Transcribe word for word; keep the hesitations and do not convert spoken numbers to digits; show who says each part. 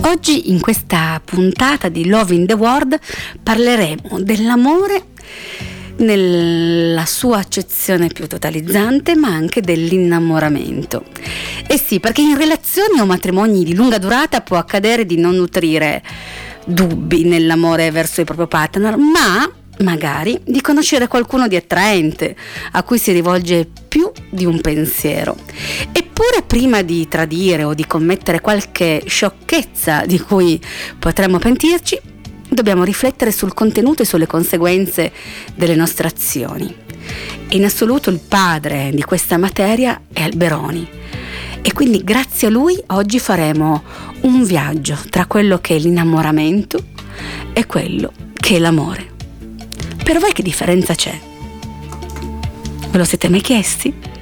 Speaker 1: Oggi in questa puntata di Love in the World parleremo dell'amore nella sua accezione più totalizzante, ma anche dell'innamoramento. E sì, perché in relazioni o matrimoni di lunga durata può accadere di non nutrire dubbi nell'amore verso il proprio partner, ma magari di conoscere qualcuno di attraente a cui si rivolge più di un pensiero. Eppure prima di tradire o di commettere qualche sciocchezza di cui potremmo pentirci, dobbiamo riflettere sul contenuto e sulle conseguenze delle nostre azioni. In assoluto il padre di questa materia è Alberoni, e quindi grazie a lui oggi faremo un viaggio tra quello che è l'innamoramento e quello che è l'amore. Per voi che differenza c'è? Ve lo siete mai chiesti?